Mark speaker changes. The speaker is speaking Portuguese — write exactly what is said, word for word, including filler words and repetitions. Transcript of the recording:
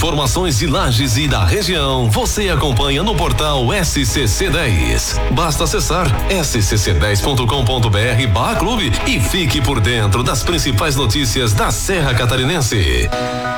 Speaker 1: informações de Lages e da região, você acompanha no portal S C C dez. Basta acessar s c c dez ponto com ponto b r barra clube e fique por dentro das principais notícias da Serra Catarinense.